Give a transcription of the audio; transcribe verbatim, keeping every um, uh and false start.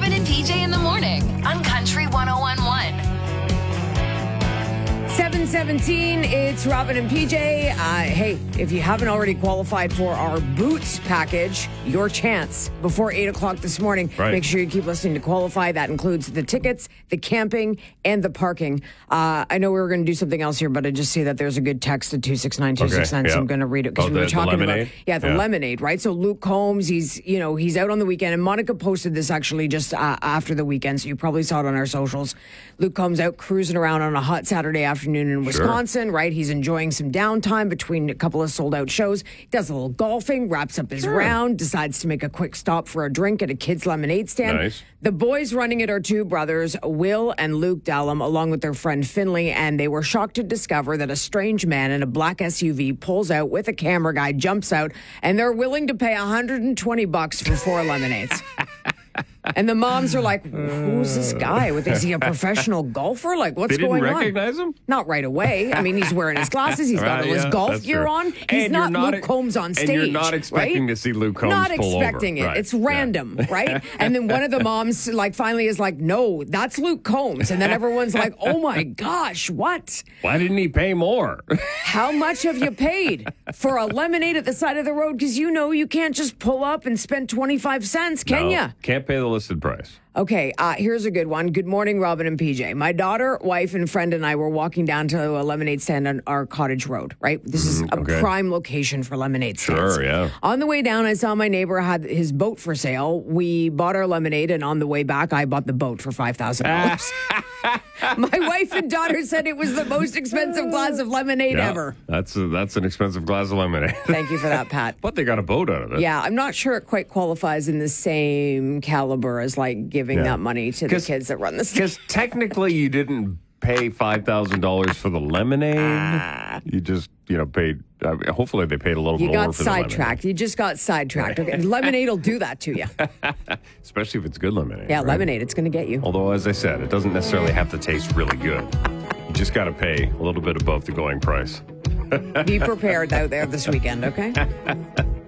Robin and P J in the morning on Country one oh one point one. seven seventeen, it's Robin and P J. Uh, hey, if you haven't already qualified for our Boots package, your chance before eight o'clock this morning. Right. Make sure you keep listening to qualify. That includes the tickets, the camping, and the parking. Uh, I know we were going to do something else here, but I just see that there's a good text at two six nine two six nine, Okay, so yeah. I'm going to read it because Oh, we were the- the talking about lemonade? yeah, the Yeah. lemonade, right? So Luke Combs, he's you know he's out on the weekend, and Monica posted this actually just uh, after the weekend, so you probably saw it on our socials. Luke Combs out cruising around on a hot Saturday afternoon in Wisconsin, right? He's enjoying some downtime between a couple of sold out shows. He does a little golfing, wraps up his Sure. round, decides to make a quick stop for a drink at a kid's lemonade stand. Nice. The boys running it are two brothers, Will and Luke Dallum, along with their friend Finley, and they were shocked to discover that a strange man in a black S U V pulls out with a camera guy, jumps out, and they're willing to pay one hundred twenty bucks for four lemonades. And the moms are like, who's this guy? With Is he a professional golfer? Like, what's They didn't going recognize on? him? Not right away. I mean, he's wearing his glasses. He's got Right, all his yeah, golf that's gear true. on. He's And not, you're not Luke Combs on stage. and you're not expecting right? to see Luke Combs Not pull expecting over. it. Right. It's Yeah. random, right? And then one of the moms, like, finally is like, no, that's Luke Combs. And then everyone's like, oh my gosh, what? Why didn't he pay more? How much have you paid for a lemonade at the side of the road? Because you know you can't just pull up and spend twenty-five cents, can No, ya? Can't pay the listed price. Okay, uh, here's a good one. Good morning, Robin and P J. My daughter, wife, and friend and I were walking down to a lemonade stand on our cottage road, right? This is a Mm, okay. prime location for lemonade stands. Sure, yeah. On the way down, I saw my neighbor had his boat for sale. We bought our lemonade, and on the way back, I bought the boat for five thousand dollars. My wife and daughter said it was the most expensive glass of lemonade Yeah, ever. That's a, that's an expensive glass of lemonade. Thank you for that, Pat. But they got a boat out of it. Yeah, I'm not sure it quite qualifies in the same caliber as like giving Yeah. that money to the 'Cause- kids that run the stand. Because technically you didn't pay five thousand dollars for the lemonade. You just, you know, paid, I mean, hopefully they paid a little You more got for the sidetracked. You just got sidetracked. Okay. Lemonade will do that to you. lemonade. Especially if it's good lemonade. Yeah, right? lemonade, it's going to get you. Although, as I said, it doesn't necessarily have to taste really good. You just got to pay a little bit above the going price. Be prepared out there this weekend, okay?